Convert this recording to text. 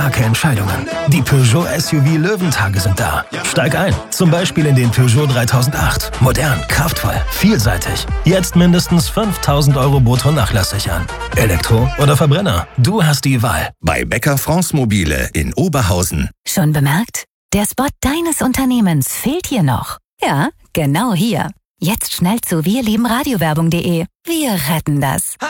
Starke Entscheidungen. Die Peugeot SUV Löwentage sind da. Steig ein, zum Beispiel in den Peugeot 3008. Modern, kraftvoll, vielseitig. Jetzt mindestens 5.000 € brutto nachlassig an. Elektro oder Verbrenner? Du hast die Wahl. Bei Bäcker France Mobile in Oberhausen. Schon bemerkt? Der Spot deines Unternehmens fehlt hier noch. Ja, genau hier. Jetzt schnell zu wirliebenradiowerbung.de. Wir retten das.